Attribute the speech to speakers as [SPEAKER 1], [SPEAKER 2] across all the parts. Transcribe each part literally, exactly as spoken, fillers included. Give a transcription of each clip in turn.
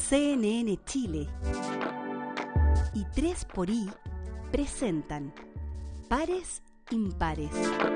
[SPEAKER 1] C N N Chile y tres por I presentan Pares Impares.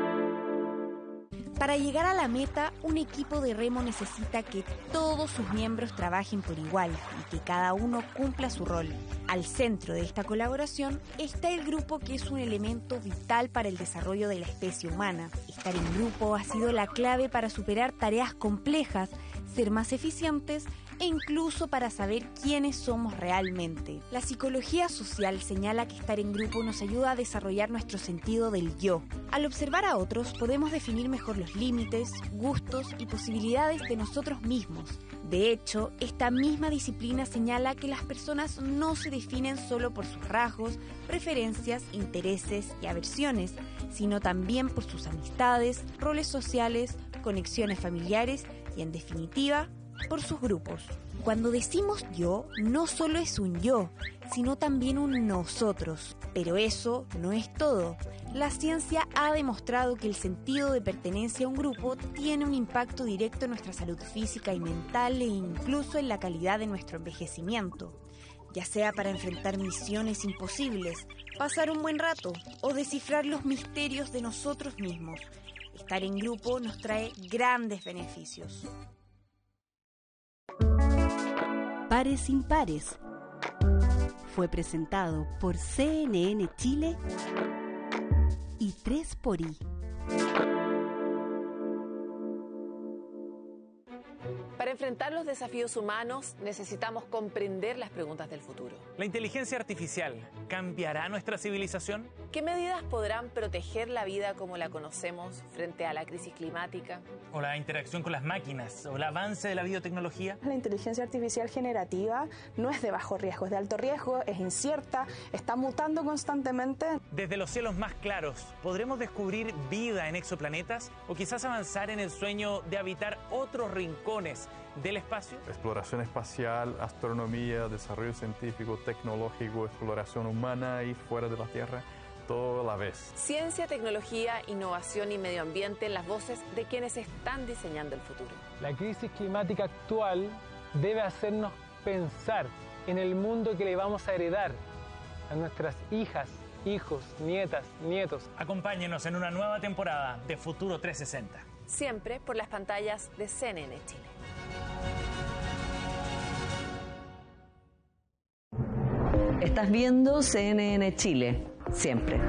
[SPEAKER 2] Para llegar a la meta, un equipo de remo necesita que todos sus miembros trabajen por igual y que cada uno cumpla su rol. Al centro de esta colaboración está el grupo, que es un elemento vital para el desarrollo de la especie humana. Estar en grupo ha sido la clave para superar tareas complejas, ser más eficientes e incluso para saber quiénes somos realmente. La psicología social señala que estar en grupo nos ayuda a desarrollar nuestro sentido del yo. Al observar a otros podemos definir mejor los límites, gustos y posibilidades de nosotros mismos. De hecho, esta misma disciplina señala que las personas no se definen solo por sus rasgos, preferencias, intereses y aversiones, sino también por sus amistades, roles sociales, conexiones familiares y, en definitiva, por sus grupos. Cuando decimos yo, no solo es un yo, sino también un nosotros. Pero eso no es todo. La ciencia ha demostrado que el sentido de pertenencia a un grupo tiene un impacto directo en nuestra salud física y mental e incluso en la calidad de nuestro envejecimiento. Ya sea para enfrentar misiones imposibles, pasar un buen rato o descifrar los misterios de nosotros mismos, estar en grupo nos trae grandes beneficios.
[SPEAKER 1] Pares Impares fue presentado por C N N Chile y tres por I.
[SPEAKER 3] Para enfrentar los desafíos humanos necesitamos comprender las preguntas del futuro.
[SPEAKER 4] ¿La inteligencia artificial cambiará nuestra civilización?
[SPEAKER 3] ¿Qué medidas podrán proteger la vida como la conocemos frente a la crisis climática?
[SPEAKER 4] ¿O la interacción con las máquinas? ¿O el avance de la biotecnología?
[SPEAKER 5] La inteligencia artificial generativa no es de bajo riesgo, es de alto riesgo, es incierta, está mutando constantemente.
[SPEAKER 4] Desde los cielos más claros, ¿podremos descubrir vida en exoplanetas? ¿O quizás avanzar en el sueño de habitar otros rincones del espacio?
[SPEAKER 6] Exploración espacial, astronomía, desarrollo científico, tecnológico, exploración humana y fuera de la Tierra, todo a la vez.
[SPEAKER 3] Ciencia, tecnología, innovación y medio ambiente, las voces de quienes están diseñando el futuro.
[SPEAKER 7] La crisis climática actual debe hacernos pensar en el mundo que le vamos a heredar a nuestras hijas, hijos, nietas, nietos.
[SPEAKER 4] Acompáñenos en una nueva temporada de Futuro trescientos sesenta.
[SPEAKER 3] Siempre por las pantallas de C N N Chile.
[SPEAKER 8] Estás viendo C N N Chile, siempre.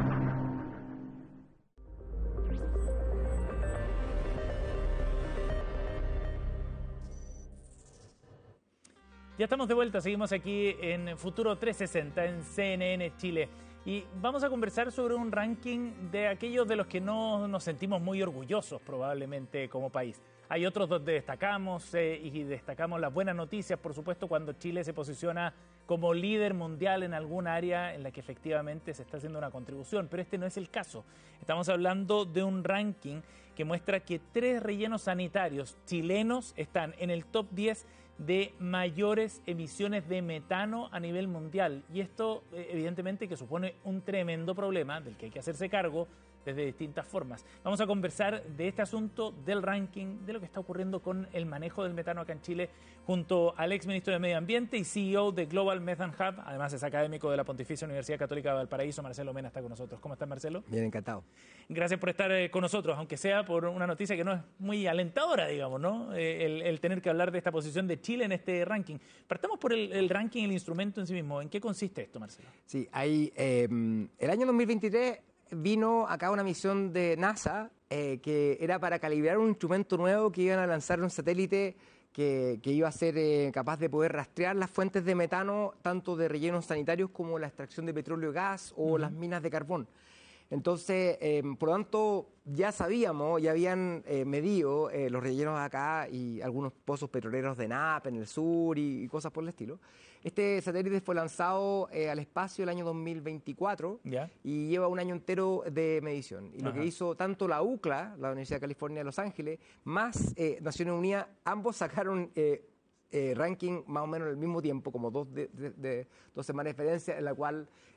[SPEAKER 4] Ya estamos de vuelta, seguimos aquí en Futuro trescientos sesenta en C N N Chile y vamos a conversar sobre un ranking de aquellos de los que no nos sentimos muy orgullosos probablemente como país. Hay otros donde destacamos eh, y destacamos las buenas noticias, por supuesto, cuando Chile se posiciona como líder mundial en alguna área en la que efectivamente se está haciendo una contribución, pero este no es el caso. Estamos hablando de un ranking que muestra que tres rellenos sanitarios chilenos están en el top diez de mayores emisiones de metano a nivel mundial. Y esto, evidentemente, que supone un tremendo problema del que hay que hacerse cargo desde distintas formas. Vamos a conversar de este asunto, del ranking, de lo que está ocurriendo con el manejo del metano acá en Chile, junto al ex ministro de Medio Ambiente y C E O de Global Methane Hub, además es académico de la Pontificia Universidad Católica de Valparaíso. Marcelo Mena está con nosotros. ¿Cómo estás, Marcelo?
[SPEAKER 9] Bien, encantado.
[SPEAKER 4] Gracias por estar eh, con nosotros, aunque sea por una noticia que no es muy alentadora, digamos, ¿no? Eh, el, el tener que hablar de esta posición de Chile en este ranking. Partamos por el, el ranking, el instrumento en sí mismo. ¿En qué consiste esto, Marcelo?
[SPEAKER 9] Sí, hay, eh, el año dos mil veintitrés vino acá una misión de NASA eh, que era para calibrar un instrumento nuevo que iban a lanzar un satélite que, que iba a ser eh, capaz de poder rastrear las fuentes de metano, tanto de rellenos sanitarios como la extracción de petróleo y gas o uh-huh. las minas de carbón. Entonces, eh, por lo tanto, ya sabíamos, ya habían eh, medido eh, los rellenos acá y algunos pozos petroleros de N A P en el sur y, y cosas por el estilo. Este satélite fue lanzado eh, al espacio el año dos mil veinticuatro ¿Ya? Y lleva un año entero de medición. Y Ajá. lo que hizo tanto la U C L A, la Universidad de California de Los Ángeles, más eh, Naciones Unidas, ambos sacaron eh, eh, ranking más o menos al mismo tiempo, como dos, de, de, de, dos semanas de diferencia, en la cual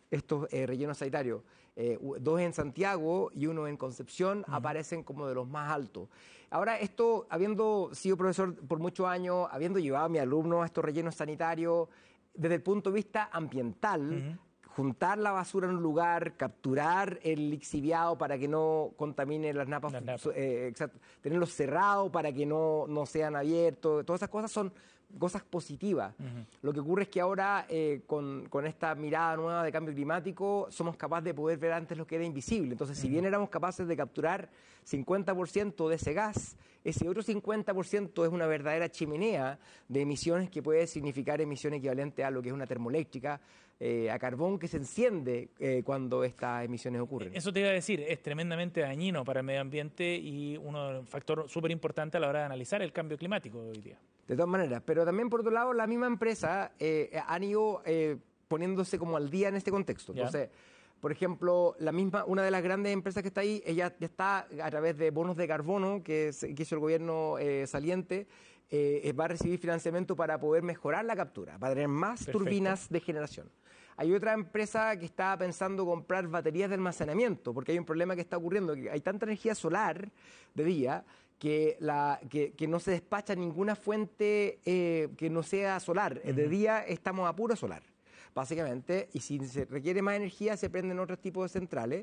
[SPEAKER 9] estos eh, rellenos sanitarios. Eh, dos en Santiago y uno en Concepción uh-huh. aparecen como de los más altos. Ahora, esto, habiendo sido profesor por muchos años, habiendo llevado a mis alumnos a estos rellenos sanitarios, desde el punto de vista ambiental, uh-huh. juntar la basura en un lugar, capturar el lixiviado para que no contamine las napas, las napas. Eh, exacto, tenerlos cerrados para que no, no sean abiertos, todas esas cosas son cosas positivas. Uh-huh. Lo que ocurre es que ahora, eh, con, con esta mirada nueva de cambio climático, somos capaces de poder ver antes lo que era invisible. Entonces, uh-huh. si bien éramos capaces de capturar cincuenta por ciento de ese gas, ese otro cincuenta por ciento es una verdadera chimenea de emisiones que puede significar emisiones equivalentes a lo que es una termoeléctrica, eh, a carbón que se enciende eh, cuando estas emisiones ocurren.
[SPEAKER 4] Eso te iba a decir, es tremendamente dañino para el medio ambiente y un factor súper importante a la hora de analizar el cambio climático hoy día.
[SPEAKER 9] De todas maneras, pero también por otro lado, la misma empresa eh, han ido eh, poniéndose como al día en este contexto. Entonces, yeah. por ejemplo, la misma, una de las grandes empresas que está ahí, ella ya está a través de bonos de carbono que, es, que hizo el gobierno eh, saliente, eh, va a recibir financiamiento para poder mejorar la captura, para tener más Perfecto. turbinas de generación. Hay otra empresa que está pensando comprar baterías de almacenamiento, porque hay un problema que está ocurriendo, que hay tanta energía solar de día que, la, que, que no se despacha ninguna fuente eh, que no sea solar. Uh-huh. De día estamos a puro solar, básicamente, y si se requiere más energía se prenden otros tipos de centrales,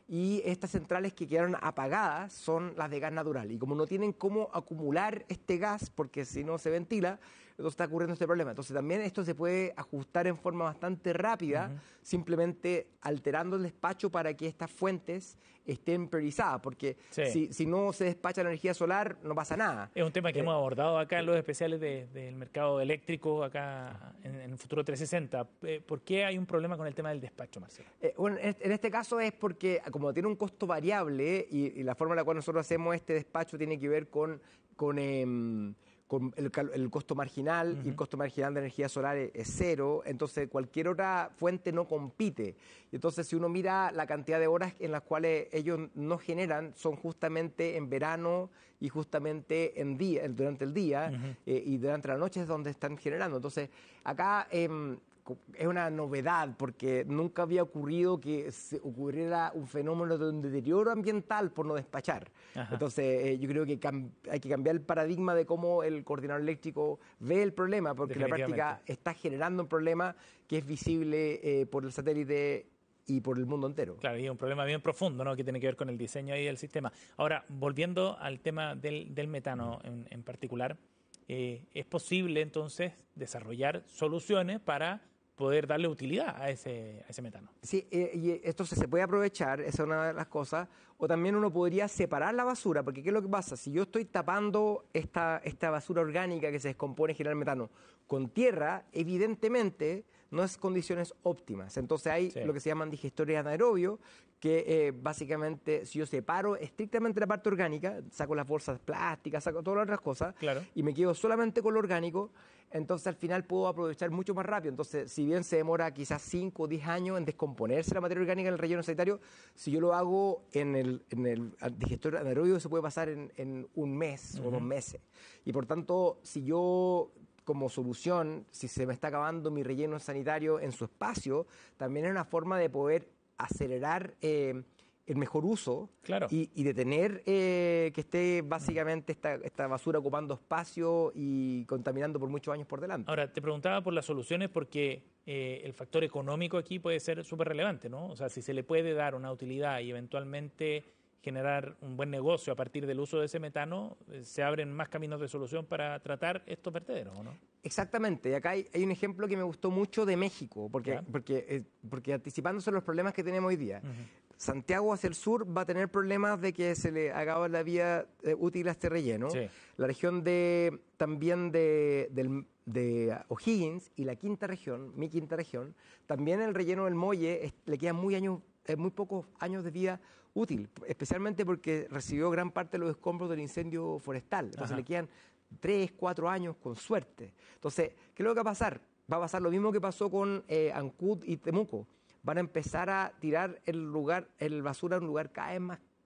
[SPEAKER 9] y estas centrales que quedaron apagadas son las de gas natural. Y como no tienen cómo acumular este gas, porque si no se ventila, entonces está ocurriendo este problema. Entonces también esto se puede ajustar en forma bastante rápida, uh-huh. simplemente alterando el despacho para que estas fuentes estén priorizadas, porque sí. si, si no se despacha la energía solar, no pasa nada.
[SPEAKER 4] Es un tema que
[SPEAKER 9] eh,
[SPEAKER 4] hemos abordado acá en los especiales de, del mercado eléctrico, acá en, en Futuro trescientos sesenta. Eh, ¿Por qué hay un problema con el tema del despacho, Marcelo?
[SPEAKER 9] Eh, bueno, en este caso es porque, como tiene un costo variable, y, y la forma en la cual nosotros hacemos este despacho tiene que ver con... con eh, con el, el costo marginal, uh-huh. y el costo marginal de energía solar es, es cero, entonces cualquier otra fuente no compite. Y entonces si uno mira la cantidad de horas en las cuales ellos no generan, son justamente en verano y justamente en día, durante el día, uh-huh. eh, y durante la noche es donde están generando. Entonces acá... Eh, es una novedad porque nunca había ocurrido que se ocurriera un fenómeno de un deterioro ambiental por no despachar. Ajá. Entonces eh, yo creo que hay que cambiar el paradigma de cómo el coordinador eléctrico ve el problema, porque en la práctica está generando un problema que es visible eh, por el satélite y por el mundo entero.
[SPEAKER 4] Claro, y es un problema bien profundo, ¿no?, que tiene que ver con el diseño ahí del sistema. Ahora, volviendo al tema del, del metano en, en particular, eh, ¿es posible entonces desarrollar soluciones para poder darle utilidad a ese, a ese metano?
[SPEAKER 9] Sí, eh, y esto se puede aprovechar, esa es una de las cosas, o también uno podría separar la basura, porque ¿qué es lo que pasa? Si yo estoy tapando esta, esta basura orgánica que se descompone y genera metano con tierra, evidentemente no es condiciones óptimas. Entonces hay sí. lo que se llaman digestores anaerobios, que eh, básicamente si yo separo estrictamente la parte orgánica, saco las bolsas plásticas, saco todas las otras cosas,
[SPEAKER 4] claro.
[SPEAKER 9] y me quedo solamente con lo orgánico, entonces al final puedo aprovechar mucho más rápido. Entonces, si bien se demora quizás cinco o diez años en descomponerse la materia orgánica en el relleno sanitario, si yo lo hago en el, en el digestor anaerobio, eso puede pasar en, en un mes uh-huh. o dos meses. Y por tanto, si yo... como solución, si se me está acabando mi relleno sanitario en su espacio, también es una forma de poder acelerar eh, el mejor uso
[SPEAKER 4] claro.
[SPEAKER 9] y, y detener eh, que esté básicamente esta, esta basura ocupando espacio y contaminando por muchos años por delante.
[SPEAKER 4] Ahora, te preguntaba por las soluciones porque eh, el factor económico aquí puede ser súper relevante, ¿no? O sea, si se le puede dar una utilidad y eventualmente generar un buen negocio a partir del uso de ese metano, se abren más caminos de solución para tratar estos vertederos, ¿o no?
[SPEAKER 9] Exactamente. Acá hay, hay un ejemplo que me gustó mucho de México, porque, ¿Ya? porque, eh, porque anticipándose los problemas que tenemos hoy día. Uh-huh. Santiago hacia el sur va a tener problemas de que se le acaba la vía eh, útil a este relleno.
[SPEAKER 4] Sí.
[SPEAKER 9] La región de también de, del, de O'Higgins y la quinta región, mi quinta región, también el relleno del Molle es, le quedan muy, años, eh, muy pocos años de vida útil, especialmente porque recibió gran parte de los escombros del incendio forestal. Entonces Ajá. le quedan tres, cuatro años con suerte. Entonces, ¿qué es lo que va a pasar? Va a pasar lo mismo que pasó con eh, Ancud y Temuco. Van a empezar a tirar el lugar, el basura en un lugar cada vez más,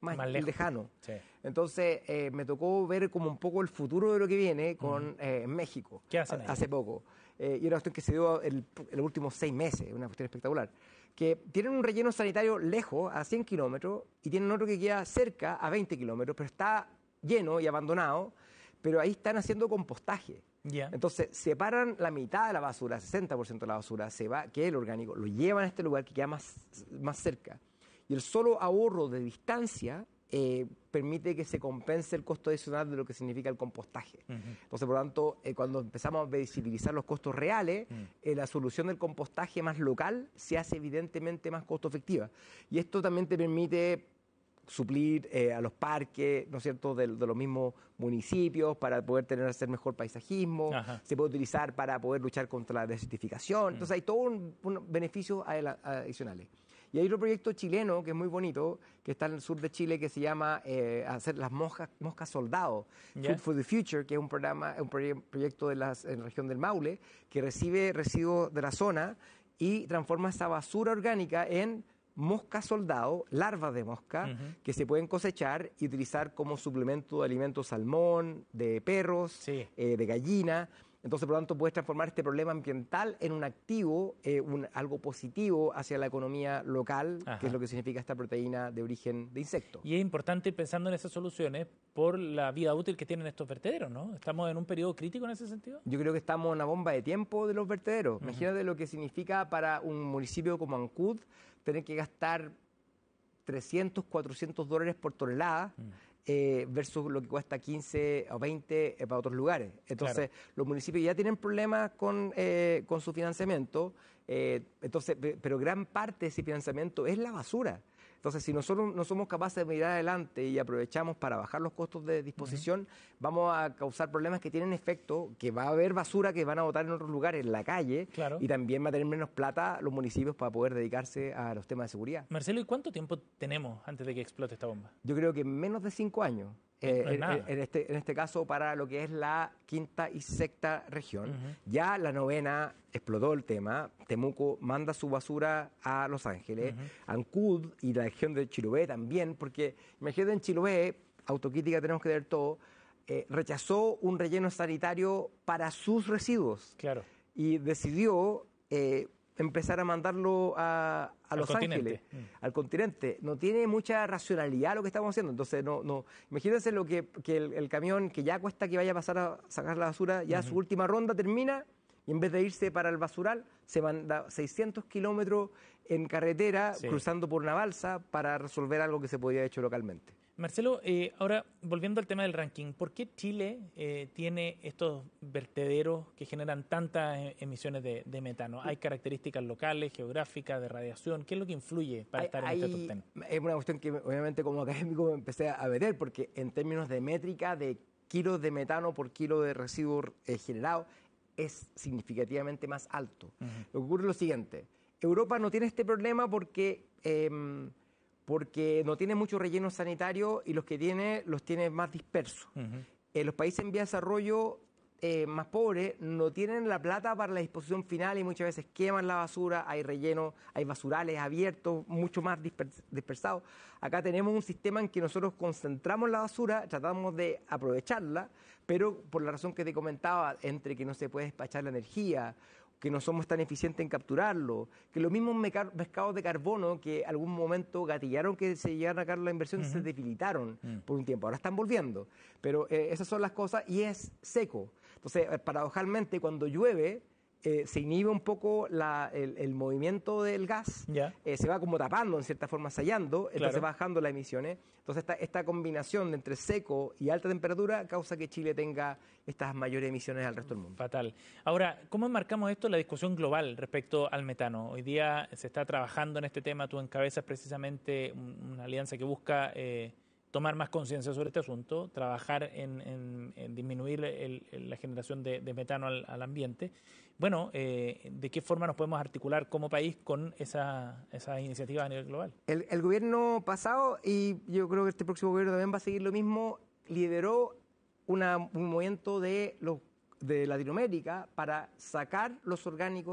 [SPEAKER 9] más,
[SPEAKER 4] Más lejos.
[SPEAKER 9] lejano.
[SPEAKER 4] Sí.
[SPEAKER 9] Entonces eh, me tocó ver como un poco el futuro de lo que viene con
[SPEAKER 4] Mm.
[SPEAKER 9] eh, en México.
[SPEAKER 4] ¿Qué hacen ahí?
[SPEAKER 9] Hace poco. Eh, y una cuestión que se dio en los últimos seis meses, una cuestión espectacular. Que tienen un relleno sanitario lejos, a cien kilómetros, y tienen otro que queda cerca, a veinte kilómetros, pero está lleno y abandonado, pero ahí están haciendo compostaje.
[SPEAKER 4] Ya.
[SPEAKER 9] Entonces, separan la mitad de la basura, sesenta por ciento de la basura, se va, que es el orgánico, lo llevan a este lugar que queda más, más cerca. Y el solo ahorro de distancia eh, permite que se compense el costo adicional de lo que significa el compostaje.
[SPEAKER 4] Ujú.
[SPEAKER 9] Entonces, por lo tanto, eh, cuando empezamos a visibilizar los costos reales,
[SPEAKER 4] Mm.
[SPEAKER 9] eh, la solución del compostaje más local se hace evidentemente más costo efectiva. Y esto también te permite suplir eh, a los parques, ¿no es cierto?, de, de los mismos municipios para poder tener hacer mejor paisajismo.
[SPEAKER 4] Ajá.
[SPEAKER 9] Se puede utilizar para poder luchar contra la desertificación. Entonces hay todos un, un beneficios adela- adicionales. Y hay otro proyecto chileno que es muy bonito, que está en el sur de Chile, que se llama eh, hacer las moscas, moscas soldado,
[SPEAKER 4] ¿Ya?
[SPEAKER 9] Food for the Future, que es un programa, un proye- proyecto de las, en la región del Maule, que recibe residuos de la zona y transforma esa basura orgánica en moscas soldado, larvas de mosca,
[SPEAKER 4] Ujú.
[SPEAKER 9] que se pueden cosechar y utilizar como suplemento de alimentos salmón, de perros,
[SPEAKER 4] Sí.
[SPEAKER 9] eh, de gallina. Entonces, por lo tanto, puedes transformar este problema ambiental en un activo, eh, un, algo positivo hacia la economía local,
[SPEAKER 4] Ajá.
[SPEAKER 9] que es lo que significa esta proteína de origen de insecto.
[SPEAKER 4] Y es importante ir pensando en esas soluciones por la vida útil que tienen estos vertederos, ¿no? ¿Estamos en un periodo crítico en ese sentido?
[SPEAKER 9] Yo creo que estamos en una bomba de tiempo de los vertederos.
[SPEAKER 4] Ujú.
[SPEAKER 9] Imagínate lo que significa para un municipio como Ancud tener que gastar trescientos, cuatrocientos dólares por tonelada.
[SPEAKER 4] Mm.
[SPEAKER 9] Eh, versus lo que cuesta quince o veinte eh, para otros lugares. Entonces, los municipios ya tienen problemas con, eh, con su financiamiento, eh, entonces, pe- pero gran parte de ese financiamiento es la basura. Entonces, si nosotros no somos capaces de mirar adelante y aprovechamos para bajar los costos de disposición, vamos a causar problemas que tienen efecto, que va a haber basura que van a botar en otros lugares, en la calle,
[SPEAKER 4] Claro.
[SPEAKER 9] y también va a tener menos plata los municipios para poder dedicarse a los temas de seguridad.
[SPEAKER 4] Marcelo, ¿y cuánto tiempo tenemos antes de que explote esta bomba?
[SPEAKER 9] Yo creo que en menos de cinco años.
[SPEAKER 4] Eh, no es
[SPEAKER 9] en,
[SPEAKER 4] nada.
[SPEAKER 9] en- en este, en este caso, para lo que es la quinta y sexta región.
[SPEAKER 4] Ujú.
[SPEAKER 9] Ya la novena explotó el tema. Temuco manda su basura a Los Ángeles.
[SPEAKER 4] Ujú.
[SPEAKER 9] Ancud y la región de Chiloé también, porque imagínate en Chiloé, autocrítica tenemos que ver todo, eh, rechazó un relleno sanitario para sus residuos
[SPEAKER 4] Claro.
[SPEAKER 9] y decidió eh, empezar a mandarlo a, a
[SPEAKER 4] Al
[SPEAKER 9] Los
[SPEAKER 4] continente.
[SPEAKER 9] Ángeles,
[SPEAKER 4] Mm.
[SPEAKER 9] al continente. No tiene mucha racionalidad lo que estamos haciendo. Entonces, no, no. Imagínense lo que, que el, el camión que ya cuesta que vaya a pasar a sacar la basura, ya su última ronda termina y en vez de irse para el basural, se manda seiscientos kilómetros en carretera,
[SPEAKER 4] Sí.
[SPEAKER 9] cruzando por una balsa para resolver algo que se podía haber hecho localmente.
[SPEAKER 4] Marcelo, eh, ahora volviendo al tema del ranking, ¿por qué Chile eh, tiene estos vertederos que generan tantas eh, emisiones de, de metano? ¿Hay características locales, geográficas, de radiación? ¿Qué es lo que influye para
[SPEAKER 9] Hay-
[SPEAKER 4] estar en
[SPEAKER 9] hay-
[SPEAKER 4] este top ten?
[SPEAKER 9] Es una cuestión que obviamente como académico me empecé a ver, porque en términos de métrica de kilos de metano por kilo de residuo eh, generado es significativamente más alto.
[SPEAKER 4] Ujú.
[SPEAKER 9] Lo que ocurre es lo siguiente, Europa no tiene este problema porque, em, porque no tiene mucho relleno sanitario y los que tiene los tiene más dispersos.
[SPEAKER 4] Ujú.
[SPEAKER 9] Eh, los países en vía de desarrollo eh, más pobres no tienen la plata para la disposición final y muchas veces queman la basura, hay relleno, hay basurales abiertos, mucho más disper- dispersados. Acá tenemos un sistema en que nosotros concentramos la basura, tratamos de aprovecharla, pero por la razón que te comentaba, entre que no se puede despachar la energía, que no somos tan eficientes en capturarlo, que los mismos meca- mercados de carbono que algún momento gatillaron que se llegaran a caer la inversión se debilitaron
[SPEAKER 4] Mm.
[SPEAKER 9] por un tiempo, ahora están volviendo, pero eh, esas son las cosas y es seco. Entonces, eh, paradojalmente, cuando llueve, eh, se inhibe un poco la- el, el movimiento del gas,
[SPEAKER 4] Ya.
[SPEAKER 9] eh, se va como tapando, en cierta forma, sellando, entonces
[SPEAKER 4] Claro.
[SPEAKER 9] bajando las emisiones. Entonces, esta, esta combinación de entre seco y alta temperatura causa que Chile tenga estas mayores emisiones al resto del mundo.
[SPEAKER 4] Fatal. Ahora, ¿cómo enmarcamos esto en la discusión global respecto al metano? Hoy día se está trabajando en este tema, tú encabezas precisamente un- una alianza que busca eh, tomar más conciencia sobre este asunto, trabajar en, en- en disminuir el- el- la generación de, de metano al, al ambiente. Bueno, eh, ¿de qué forma nos podemos articular como país con esa, esa iniciativa a nivel global?
[SPEAKER 9] El, el gobierno pasado, y yo creo que este próximo gobierno también va a seguir lo mismo, lideró una- un movimiento de, los, de Latinoamérica para sacar los orgánicos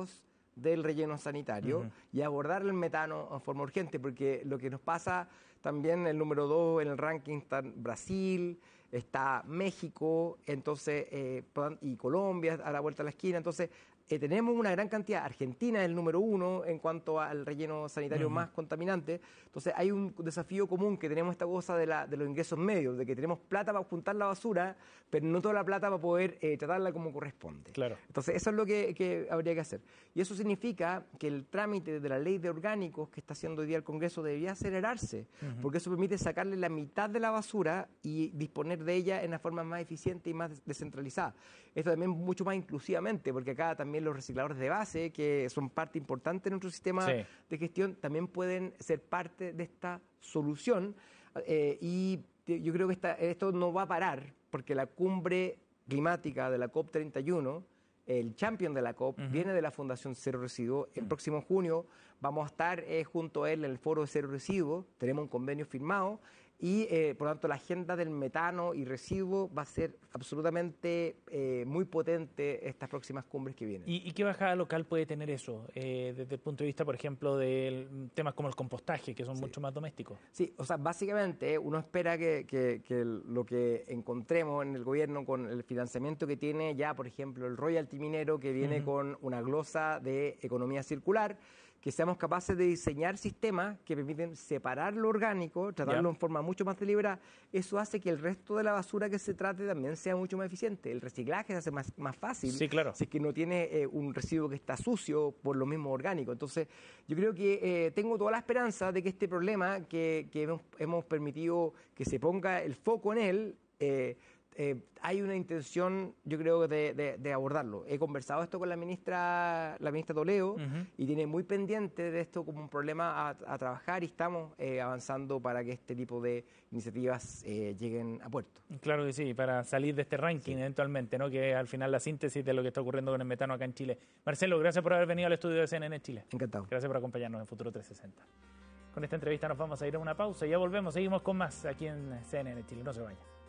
[SPEAKER 9] del relleno sanitario uh-huh. y abordar el metano en forma urgente, porque lo que nos pasa también, el número dos en el ranking está Brasil, está México, entonces eh, y Colombia a la vuelta de la esquina, entonces eh, tenemos una gran cantidad. Argentina es el número uno en cuanto al relleno sanitario uh-huh. más contaminante, entonces hay un desafío común que tenemos esta cosa de, la, de los ingresos medios, de que tenemos plata para juntar la basura, pero no toda la plata para poder eh, tratarla como corresponde.
[SPEAKER 4] Claro.
[SPEAKER 9] Entonces eso es lo que, que habría que hacer. Y eso significa que el trámite de la ley de orgánicos que está haciendo hoy día el Congreso debería acelerarse, uh-huh. porque eso permite sacarle la mitad de la basura y disponer de ella en una forma más eficiente y más descentralizada. Esto también mucho más inclusivamente, porque acá también los recicladores de base, que son parte importante de nuestro sistema sí. de gestión, también pueden ser parte de esta solución. Eh, y yo creo que esta, esto no va a parar, porque la cumbre climática de la COP treinta y uno, el champion de la COP, uh-huh. viene de la Fundación Cero Residuos. El uh-huh. próximo junio vamos a estar eh, junto a él en el foro de Cero Residuos, tenemos un convenio firmado y eh, por lo tanto la agenda del metano y residuos va a ser absolutamente eh, muy potente estas próximas cumbres que vienen.
[SPEAKER 4] ¿Y, y qué bajada local puede tener eso eh, desde el punto de vista, por ejemplo, de temas como el compostaje, que son sí. mucho más domésticos?
[SPEAKER 9] Sí, o sea, básicamente uno espera que, que, que lo que encontremos en el gobierno con el financiamiento que tiene ya, por ejemplo, el royalty minero, que viene uh-huh. con una glosa de economía circular, que seamos capaces de diseñar sistemas que permiten separar lo orgánico, tratarlo yeah. en forma mucho más deliberada. Eso hace que el resto de la basura que se trate también sea mucho más eficiente. El reciclaje se hace más, más fácil
[SPEAKER 4] sí, claro.
[SPEAKER 9] si es que no tiene eh, un residuo que está sucio por lo mismo orgánico. Entonces, yo creo que eh, tengo toda la esperanza de que este problema que, que hemos, hemos permitido que se ponga el foco en él, eh, Eh, hay una intención, yo creo, de, de, de abordarlo. He conversado esto con la ministra, la ministra Toledo, uh-huh. y tiene muy pendiente de esto como un problema a, a trabajar y estamos eh, avanzando para que este tipo de iniciativas eh, lleguen a puerto.
[SPEAKER 4] Claro que sí, para salir de este ranking sí. eventualmente, ¿no? Que es al final la síntesis de lo que está ocurriendo con el metano acá en Chile. Marcelo, gracias por haber venido al estudio de C N N Chile.
[SPEAKER 9] Encantado.
[SPEAKER 4] Gracias por acompañarnos en Futuro trescientos sesenta. Con esta entrevista nos vamos a ir a una pausa y ya volvemos, seguimos con más aquí en C N N Chile. No se vayan.